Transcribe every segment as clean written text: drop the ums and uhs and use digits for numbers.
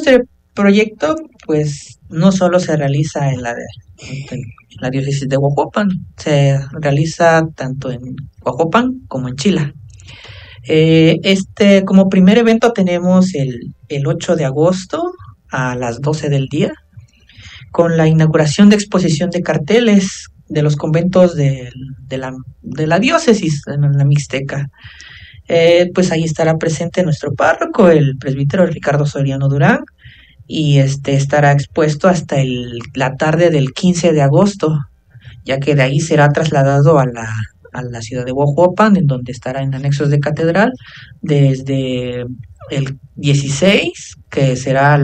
este proyecto, pues, no solo se realiza en la diócesis de Huajuapan, se realiza tanto en Huajuapan como en Chila. Como primer evento tenemos el 8 de agosto a las 12 del día, con la inauguración de exposición de carteles de los conventos de la diócesis en la Mixteca. Pues ahí estará presente nuestro párroco, el presbítero Ricardo Soriano Durán, y estará expuesto hasta la tarde del 15 de agosto, ya que de ahí será trasladado a la ciudad de Huajuapan, en donde estará en anexos de catedral, desde el 16, que será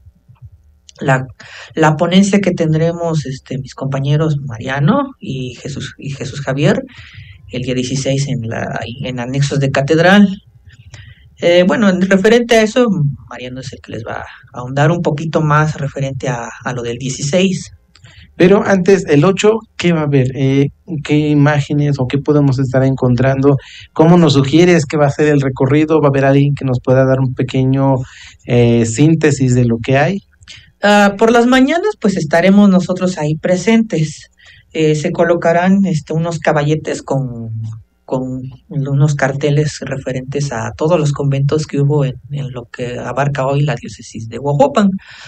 la ponencia que tendremos mis compañeros Mariano y Jesús Javier, el día 16 en anexos de catedral. Bueno, en referente a eso, Mariano es el que les va a ahondar un poquito más referente a lo del 16. Pero antes, el 8, ¿qué va a haber? ¿Qué imágenes o qué podemos estar encontrando? ¿Cómo nos sugieres que va a ser el recorrido? ¿Va a haber alguien que nos pueda dar un pequeño síntesis de lo que hay? Por las mañanas, pues estaremos nosotros ahí presentes. Se colocarán unos caballetes con unos carteles referentes a todos los conventos que hubo en lo que abarca hoy la diócesis de Huajuapan.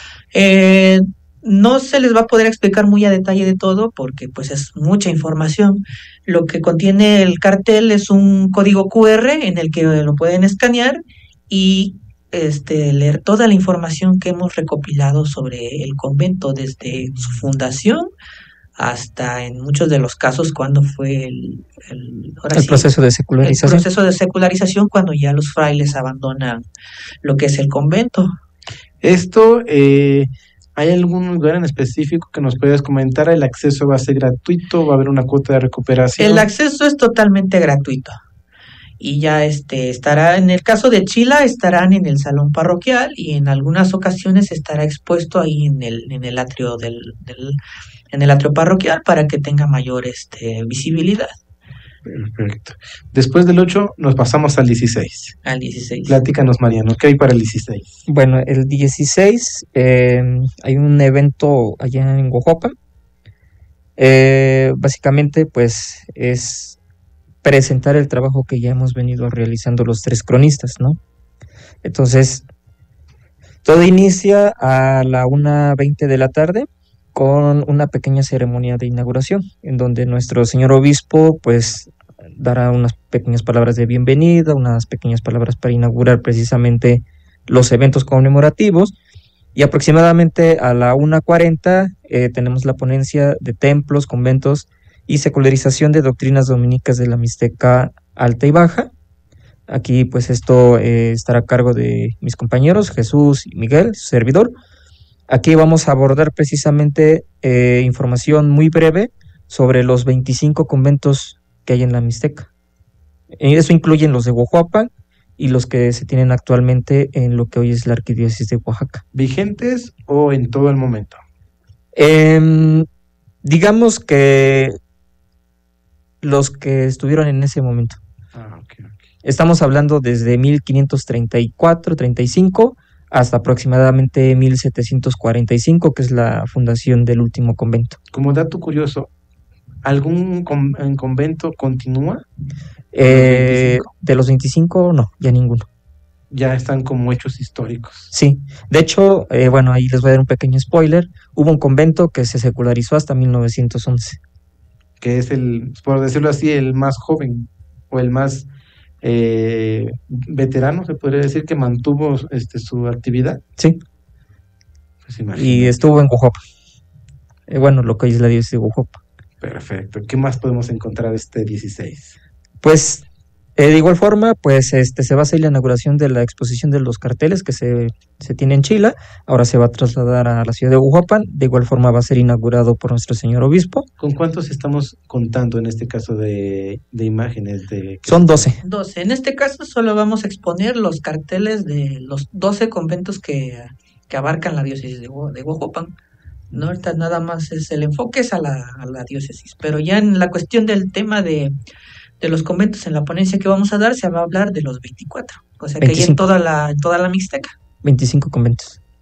No se les va a poder explicar muy a detalle de todo porque pues es mucha información. Lo que contiene el cartel es un código QR en el que lo pueden escanear y leer toda la información que hemos recopilado sobre el convento desde su fundación hasta en muchos de los casos cuando fue el proceso de secularización. El proceso de secularización, cuando ya los frailes abandonan lo que es el convento. Esto, ¿hay algún lugar en específico que nos puedas comentar? ¿El acceso va a ser gratuito? ¿Va a haber una cuota de recuperación? El acceso es totalmente gratuito. Y ya estará, en el caso de Chila, estarán en el salón parroquial y en algunas ocasiones estará expuesto ahí en el atrio en el atrio parroquial para que tenga mayor visibilidad. Perfecto. Después del 8 nos pasamos al 16. Al 16. Platícanos, Mariano, ¿qué hay para el 16? Bueno, el 16 hay un evento allá en Huajuapan. Básicamente, pues, es presentar el trabajo que ya hemos venido realizando los 3 cronistas, ¿no? Entonces, todo inicia a la 1:20 de la tarde con una pequeña ceremonia de inauguración, en donde nuestro señor obispo, pues, dará unas pequeñas palabras de bienvenida, unas pequeñas palabras para inaugurar precisamente los eventos conmemorativos, y aproximadamente a la 1:40 tenemos la ponencia de templos, conventos y secularización de doctrinas dominicas de la Mixteca Alta y Baja. Aquí pues esto estará a cargo de mis compañeros Jesús y Miguel, su servidor. Aquí vamos a abordar precisamente información muy breve sobre los 25 conventos que hay en la Mixteca. Eso incluye los de Huajuapan y los que se tienen actualmente en lo que hoy es la Arquidiócesis de Oaxaca. ¿Vigentes o en todo el momento? Digamos que los que estuvieron en ese momento. Okay. Estamos hablando desde 1534-35 hasta aproximadamente 1745, que es la fundación del último convento. Como dato curioso, ¿algún convento continúa? De los 25, no, ya ninguno. Ya están como hechos históricos. Sí, de hecho, bueno, ahí les voy a dar un pequeño spoiler. Hubo un convento que se secularizó hasta 1911. Que es por decirlo así, el más joven o el más veterano, se podría decir, que mantuvo su actividad. Sí. Pues y estuvo en Huajuapan. Bueno, lo que hoy es la diócesis de Huajuapan. Perfecto. ¿Qué más podemos encontrar este 16? Pues de igual forma, pues se va a hacer la inauguración de la exposición de los carteles que se tiene en Chila. Ahora se va a trasladar a la ciudad de Huajuapan. De igual forma va a ser inaugurado por nuestro señor obispo. ¿Con cuántos estamos contando en este caso de imágenes? Son 12. 12. En este caso solo vamos a exponer los carteles de los 12 conventos que abarcan la diócesis de Huajuapan. No, ahorita nada más es el enfoque es a la diócesis. Pero ya en la cuestión del tema de los conventos, en la ponencia que vamos a dar, se va a hablar de los 24. O sea 25. Que hay en toda la Mixteca. 25 conventos.